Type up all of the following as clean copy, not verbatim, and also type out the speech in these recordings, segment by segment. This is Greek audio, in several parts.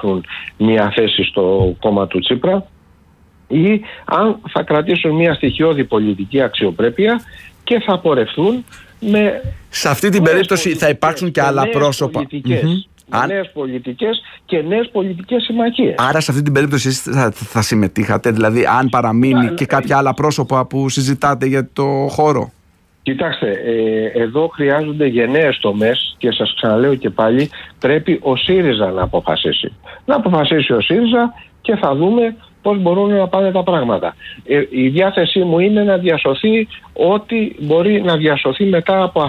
ψάχνουν μια θέση στο κόμμα του Τσίπρα ή αν θα κρατήσουν μια στοιχειώδη πολιτική αξιοπρέπεια και θα πορευθούν με... Σε αυτή την περίπτωση θα υπάρξουν και άλλα πρόσωπα. Νέες πολιτικές και νέες πολιτικές συμμαχίες. Άρα σε αυτή την περίπτωση εσείς θα συμμετείχατε, δηλαδή αν παραμείνει και κάποια άλλα πρόσωπα που συζητάτε για το χώρο? Κοιτάξτε, εδώ χρειάζονται γενναίες τομές και σας ξαναλέω και πάλι, πρέπει ο ΣΥΡΙΖΑ να αποφασίσει. Να αποφασίσει ο ΣΥΡΙΖΑ και θα δούμε πώς μπορούν να πάνε τα πράγματα. Η διάθεσή μου είναι να διασωθεί ό,τι μπορεί να διασωθεί μετά από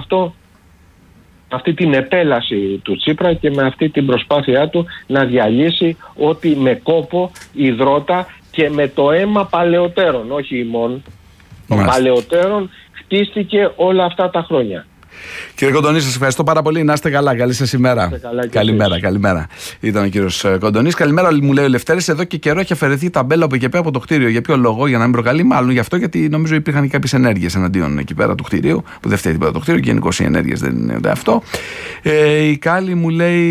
αυτή την επέλαση του Τσίπρα και με αυτή την προσπάθειά του να διαλύσει ό,τι με κόπο, υδρότα και με το αίμα παλαιότερων, όχι ημών, των παλαιότερων χτίστηκε όλα αυτά τα χρόνια. Κύριε Κοντονή, σας ευχαριστώ πάρα πολύ. Να είστε καλά. Καλή σας ημέρα. Καλημέρα. Ήταν ο κύριος Κοντονής. Καλημέρα, μου λέει ο Λευτέρης. Εδώ και καιρό έχει αφαιρεθεί η ταμπέλα από εκεί πέρα από το κτίριο. Για ποιο λόγο? Για να μην προκαλεί? Μάλλον γι' αυτό, γιατί νομίζω υπήρχαν κάποιες ενέργειες εναντίον εκεί πέρα του κτίριου. Που δεν φταίει τίποτα το κτίριο. Γενικώς οι ενέργειες δεν είναι αυτό. Η Κάλλη μου λέει: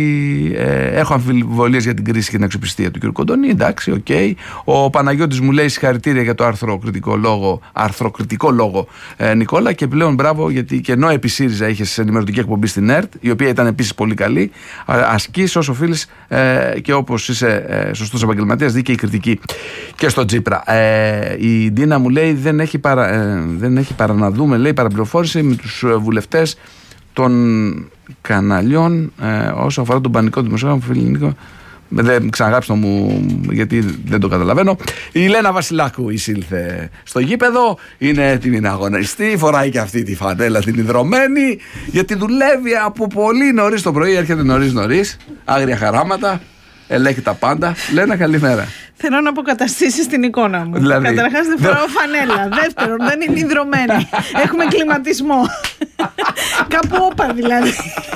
έχω αμφιβολίες για την κρίση και την αξιοπιστία του κ. Κοντονή. Εντάξει, οκ. Ο Παναγιώτης μου λέει: συγχαρητήρια για το αρθροκριτικό λόγο, Νικόλα. Και πλέον μπράβο, γιατί και ενώ επί ΣΥΡΙΖΑ είχε ενημερωτική εκπομπή στην ΕΡΤ, η οποία ήταν επίσης πολύ καλή, ασκείς όσο οφείλεις και όπως είσαι σωστός επαγγελματίας, δίκαιη κριτική και στο Τσίπρα. Η Ντίνα μου λέει: δεν έχει παρά να δούμε, λέει, παραπληροφόρηση με τους βουλευτές των καναλιών όσο αφορά τον πανικό δημοσιογράφο Φιλινίκο. Δεν ξαναγράψτε μου, γιατί δεν το καταλαβαίνω. Η Λένα Βασιλάκου εισήλθε στο γήπεδο. Είναι έτοιμη να αγωνιστεί. Φοράει και αυτή τη φανέλα την ιδρωμένη, γιατί δουλεύει από πολύ νωρίς το πρωί. Έρχεται νωρίς, άγρια χαράματα. Ελέγχει τα πάντα. Λένα, καλημέρα. Θέλω να αποκαταστήσεις την εικόνα μου. Δηλαδή, καταρχάς δεν φοράω φανέλα. Δεύτερον, δεν είναι ιδρωμένη. Έχουμε κλιματισμό. Κάπου όπα δηλαδή.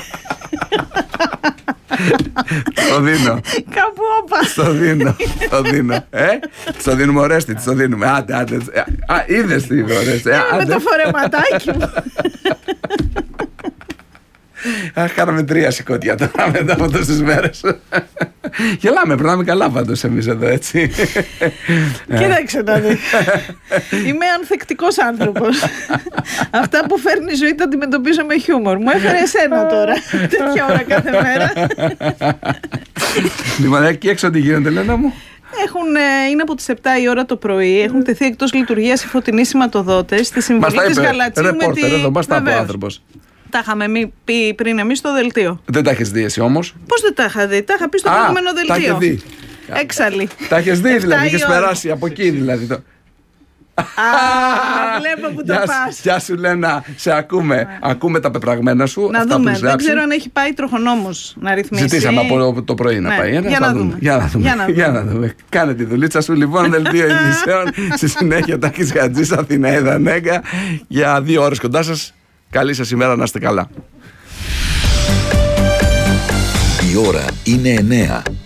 Το δίνω. Κάπου όπα. Στο δίνω. Στο δίνουμε Ορέστη, το δίνουμε. Άντε. Είδες τι είπε Ορέστη. Με το φορεματάκι μου. Κάναμε 3 σηκώτια τώρα μετά από τόσες μέρες. Γελάμε, περνάμε καλά πάντως εμείς εδώ, έτσι. Κοίταξε να δει. Είμαι ανθεκτικός άνθρωπος. Αυτά που φέρνει η ζωή τα αντιμετωπίζω με χιούμορ. Μου έφερε εσένα τώρα, τέτοια ώρα κάθε μέρα. Λοιπόν, εκεί έξω τι γίνεται, Λένα μου? Είναι από τις 7 η ώρα το πρωί. Έχουν τεθεί εκτός λειτουργίας οι φωτεινοί σηματοδότες στη συμβολή της Γαλατσίου. Ρεπόρτερ, εδώ μας τα είπε ο άνθρωπος. Τα είχαμε πει πριν εμείς στο δελτίο. Δεν τα έχεις δει εσύ όμως? Πώς δεν τα είχα δει? Τα είχα πει στο προηγούμενο δελτίο. Τα έχεις δει. Έξαλλη. Τα έχεις δει δηλαδή, είχες περάσει από εκεί δηλαδή. Βλέπω που το πας. Γεια σου Λένα, σε ακούμε τα πεπραγμένα σου. Να δούμε, δεν ξέρω αν έχει πάει τροχονόμος να ρυθμίσει. Ζητήσαμε από το πρωί να πάει. Για να δούμε. Κάνε τη δουλίτσα σου λοιπόν, δελτίο ειδήσεων. Στη συνέχεια Τάκης Χατζής, Αθηναίδα Νέγκα. Για 2 ώρες κοντά σας. Καλή σας ημέρα, να είστε καλά. Η ώρα είναι 9.